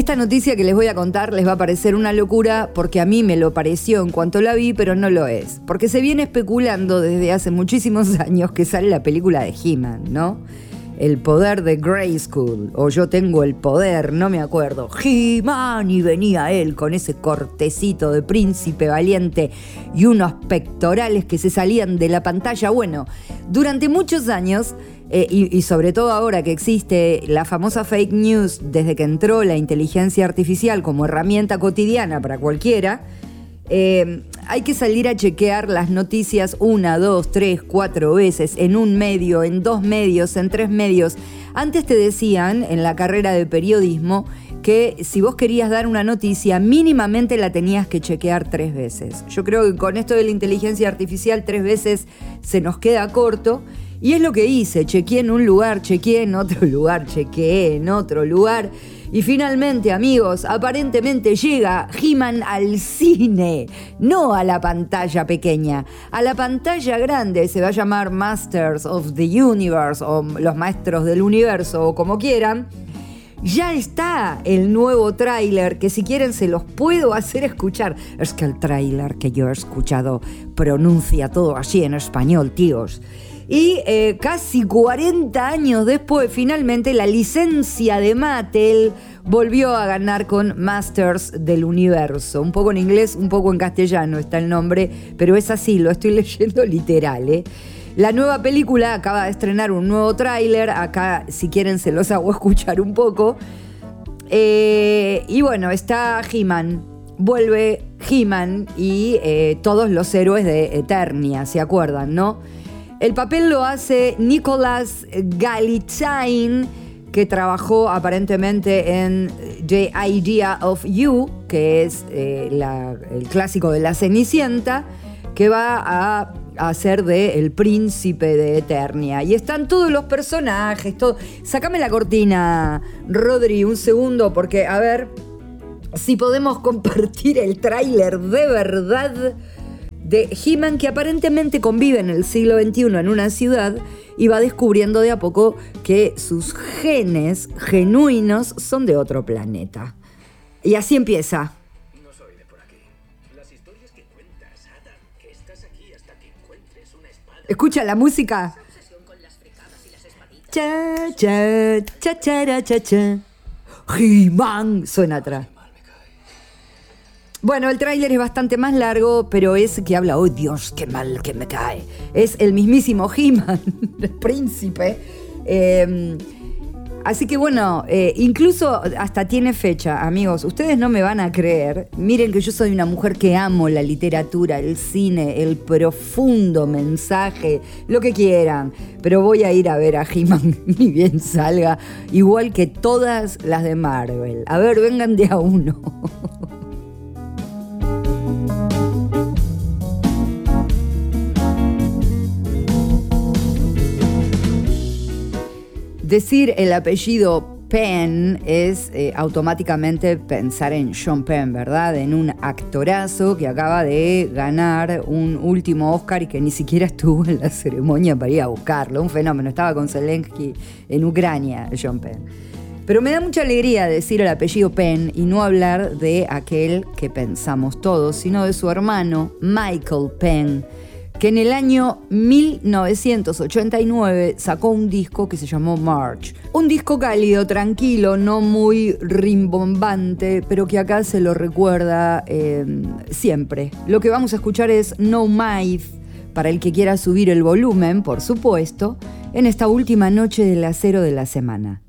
Esta noticia que les voy a contar les va a parecer una locura porque a mí me lo pareció en cuanto la vi, pero no lo es. Porque se viene especulando desde hace muchísimos años que sale la película de He-Man, ¿no? El poder de Grayskull, o Yo tengo el poder, no me acuerdo. He-Man, y venía él con ese cortecito de príncipe valiente y unos pectorales que se salían de la pantalla. Bueno, durante muchos años, y sobre todo ahora que existe la famosa fake news, desde que entró la inteligencia artificial como herramienta cotidiana para cualquiera, hay que salir a chequear las noticias 1, 2, 3, 4 veces, en un medio, en 2 medios, en 3 medios. Antes te decían, en la carrera de periodismo, que si vos querías dar una noticia, mínimamente la tenías que chequear 3 veces. Yo creo que con esto de la inteligencia artificial 3 veces se nos queda corto. Y es lo que hice, chequeé en un lugar, chequeé en otro lugar, chequeé en otro lugar. Y finalmente, amigos, aparentemente llega He-Man al cine, no a la pantalla pequeña, a la pantalla grande. Se va a llamar Masters of the Universe, o los Maestros del Universo, o como quieran. Ya está el nuevo tráiler, que si quieren se los puedo hacer escuchar. Es que el tráiler que yo he escuchado pronuncia todo así en español, tíos. Y casi 40 años después, finalmente la licencia de Mattel volvió a ganar con Masters del Universo. Un poco en inglés, un poco en castellano está el nombre, pero es así, lo estoy leyendo literal, La nueva película acaba de estrenar un nuevo tráiler. Acá, si quieren, se los hago escuchar un poco. Y bueno, está He-Man. Vuelve He-Man y todos los héroes de Eternia, ¿se acuerdan, no? El papel lo hace Nicholas Galitzine, que trabajó aparentemente en The Idea of You, que es el clásico de La Cenicienta, que va a hacer de el príncipe de Eternia. Y están todos los personajes, todo. Sácame la cortina, Rodri, un segundo, porque a ver si podemos compartir el tráiler de verdad de He-Man, que aparentemente convive en el siglo XXI en una ciudad y va descubriendo de a poco que sus genes genuinos son de otro planeta. Y así empieza. No soy de por aquí. Las historias que cuentas, Adam, que estás aquí hasta que encuentres una espada. Escucha la música. Cha, cha, cha, cha, cha, cha. He-Man suena atrás. Bueno, el tráiler es bastante más largo, pero es que habla, ¡oh Dios, qué mal que me cae! Es el mismísimo He-Man, el príncipe. Así que bueno, incluso hasta tiene fecha, amigos. Ustedes no me van a creer. Miren que yo soy una mujer que amo la literatura, el cine, el profundo mensaje, lo que quieran. Pero voy a ir a ver a He-Man, ni bien salga, igual que todas las de Marvel. A ver, vengan de a uno. Decir el apellido Penn es automáticamente pensar en Sean Penn, ¿verdad? En un actorazo que acaba de ganar un último Oscar y que ni siquiera estuvo en la ceremonia para ir a buscarlo. Un fenómeno. Estaba con Zelensky en Ucrania, Sean Penn. Pero me da mucha alegría decir el apellido Penn y no hablar de aquel que pensamos todos, sino de su hermano Michael Penn, que en el año 1989 sacó un disco que se llamó March. Un disco cálido, tranquilo, no muy rimbombante, pero que acá se lo recuerda siempre. Lo que vamos a escuchar es No Myth, para el que quiera subir el volumen, por supuesto, en esta última noche del acero de la semana.